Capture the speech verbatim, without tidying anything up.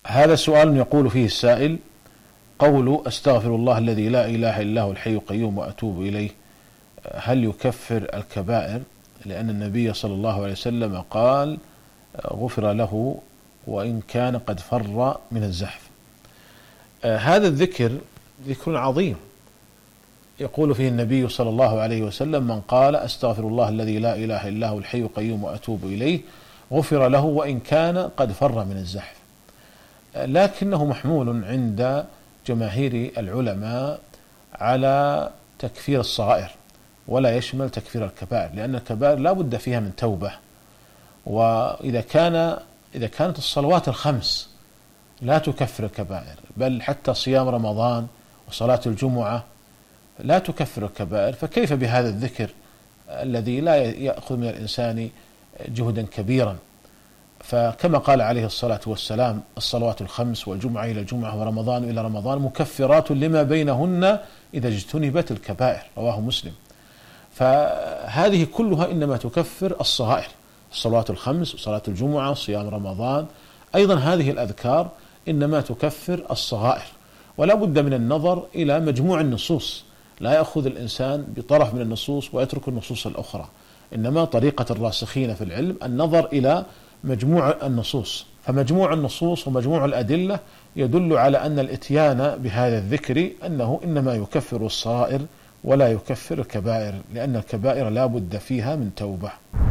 هذا سؤال يقول فيه السائل: قول أستغفر الله الذي لا إله إلا هو الحي القيوم وأتوب إليه هل يكفر الكبائر؟ لأن النبي صلى الله عليه وسلم قال: غفر له وإن كان قد فر من الزحف. آه هذا الذكر ذكر عظيم يقول فيه النبي صلى الله عليه وسلم: من قال أستغفر الله الذي لا إله إلا هو الحي القيوم وأتوب إليه غفر له وإن كان قد فر من الزحف. آه لكنه محمول عند جماهير العلماء على تكفير الصغائر ولا يشمل تكفير الكبائر، لأن الكبائر لا بد فيها من توبة. وإذا كان إذا كانت الصلوات الخمس لا تكفر الكبائر، بل حتى صيام رمضان وصلاة الجمعة لا تكفر الكبائر، فكيف بهذا الذكر الذي لا يأخذ من الإنسان جهدا كبيرا؟ فكما قال عليه الصلاة والسلام: الصلوات الخمس والجمعة إلى الجمعة ورمضان إلى رمضان مكفرات لما بينهن إذا اجتنبت الكبائر، رواه مسلم. فهذه كلها إنما تكفر الصغائر، الصلوات الخمس وصلاة الجمعة صيام رمضان. أيضا هذه الأذكار إنما تكفر الصغائر، ولا بد من النظر إلى مجموع النصوص، لا يأخذ الإنسان بطرف من النصوص ويترك النصوص الأخرى، إنما طريقة الراسخين في العلم النظر إلى مجموع النصوص، فمجموع النصوص ومجموع الأدلة يدل على أن الإتيان بهذا الذكر أنه إنما يكفر الصغائر ولا يكفر الكبائر، لأن الكبائر لا بد فيها من توبة.